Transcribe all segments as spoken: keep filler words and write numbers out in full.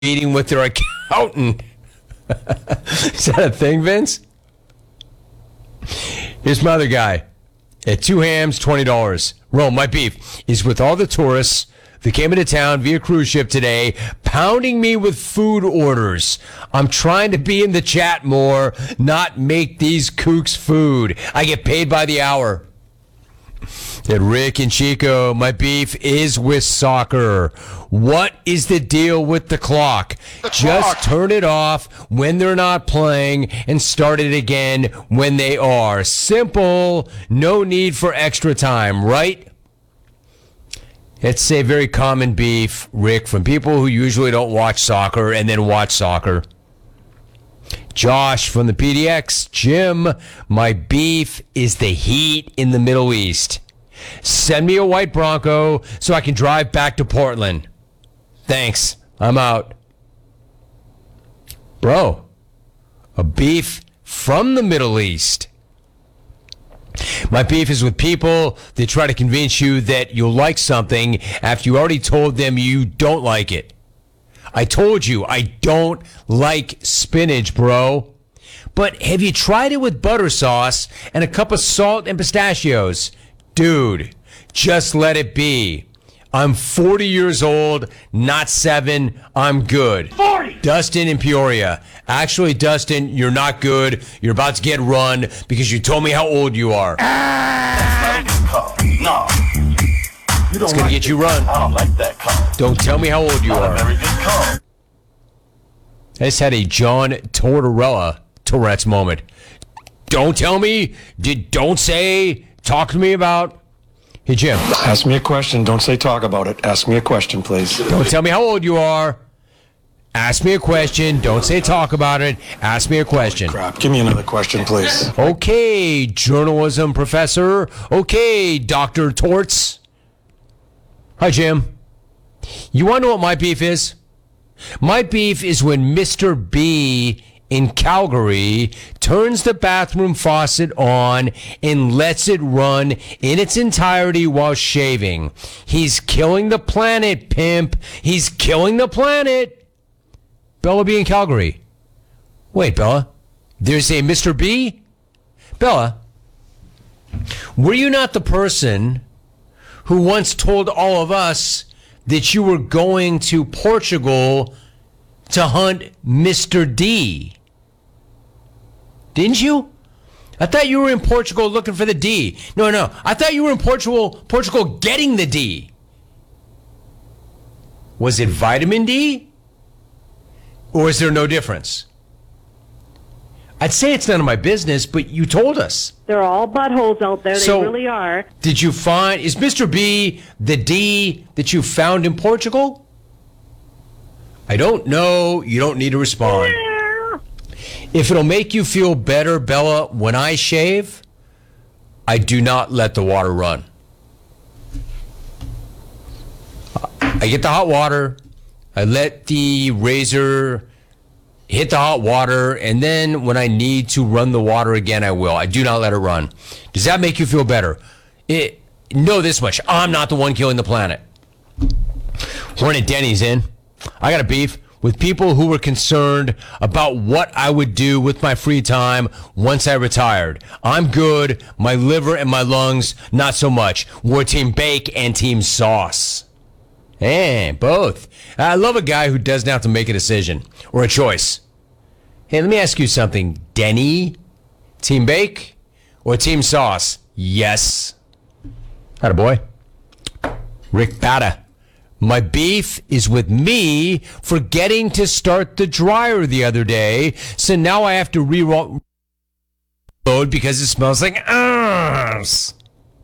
meeting with their accountant. Is that a thing, Vince? Here's my other guy. At two hams, twenty dollars. Rome, my beef is with all the tourists that came into town via cruise ship today, pounding me with food orders. I'm trying to be in the chat more, not make these kooks food. I get paid by the hour. At Rick and Chico, my beef is with soccer. What is the deal with the clock? The Just clock. Turn it off when they're not playing and start it again when they are. Simple. No need for extra time, right? It's a very common beef, Rick, from people who usually don't watch soccer and then watch soccer. Josh from the P D X. Jim, my beef is the heat in the Middle East. Send me a white Bronco so I can drive back to Portland. Thanks. I'm out. Bro, a beef from the Middle East. My beef is with people that try to convince you that you'll like something after you already told them you don't like it. I told you I don't like spinach, bro. But have you tried it with butter sauce and a cup of salt and pistachios? Dude, just let it be. I'm forty years old, not seven. I'm good. forty! Dustin in Peoria. Actually, Dustin, you're not good. You're about to get run because you told me how old you are. That's not a good call. No. You don't it's going like to get you run. I don't like that call. Don't tell me how old you Not are. a very good call. I just had a John Tortorella Tourette's moment. Don't tell me. Did, don't say. Talk to me about. Hey, Jim. Ask me a question. Don't say talk about it. Ask me a question, please. Don't tell me how old you are. Ask me a question. Don't say talk about it. Ask me a question. Crap. Give me another question, please. Okay, journalism professor. Okay, Doctor Torts. Hi, Jim. You want to know what my beef is? My beef is when Mister B in Calgary turns the bathroom faucet on and lets it run in its entirety while shaving. He's killing the planet, pimp. He's killing the planet. Bella B in Calgary. Wait, Bella. There's a Mister B? Bella, were you not the person who once told all of us that you were going to Portugal to hunt Mister D? Didn't you? I thought you were in Portugal looking for the D. No, no. I thought you were in Portugal, Portugal getting the D. Was it vitamin D? Or is there no difference? I'd say it's none of my business, but you told us. They're all buttholes out there. So, they really are. Did you find, is Mister B the D that you found in Portugal? I don't know. You don't need to respond. If it'll make you feel better, Bella, when I shave, I do not let the water run. I get the hot water, I let the razor hit the hot water, and then when I need to run the water again, I will. I do not let it run. Does that make you feel better? It, know this much. I'm not the one killing the planet. Hornet Denny's in. I got a beef with people who were concerned about what I would do with my free time once I retired. I'm good. My liver and my lungs, not so much. We're Team Bake and Team Sauce. Hey, both. I love a guy who doesn't have to make a decision or a choice. Hey, let me ask you something. Denny, Team Bake or Team Sauce? Yes. Attaboy. Rick Bata. My beef is with me for getting to start the dryer the other day, so now I have to reload because it smells like ass.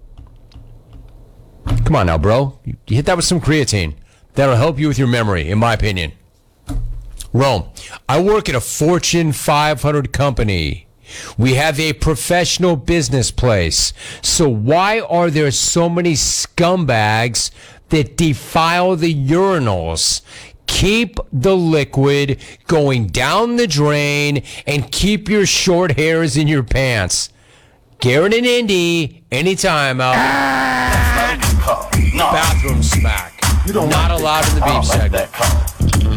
Come on now, bro. You hit that with some creatine. That'll help you with your memory, in my opinion. Rome, I work at a Fortune five hundred company. We have a professional business place. So why are there so many scumbags that defile the urinals? Keep the liquid going down the drain and keep your short hairs in your pants. Garrett and Indy, anytime out. That's not a good call. No. Bathroom smack. You don't Not like allowed that. in the I don't beef like segment. that call.